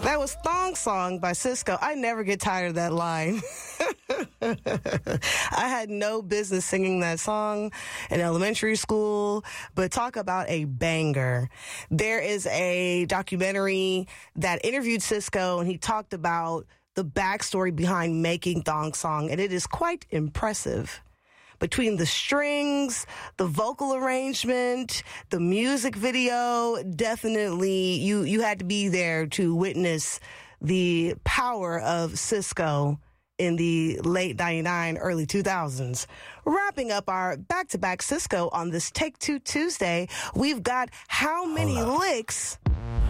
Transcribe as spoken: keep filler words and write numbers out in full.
That was Thong Song by Sisqó. I never get tired of that line. I had no business singing that song in elementary school, but talk about a banger. There is a documentary that interviewed Sisqó, and he talked about the backstory behind making Thong Song, and it is quite impressive. Between the strings, the vocal arrangement, the music video, definitely you, you had to be there to witness the power of Sisqó in the late ninety-nine, early two thousands. Wrapping up our back-to-back Sisqó on this Take Two Tuesday, we've got How Many Licks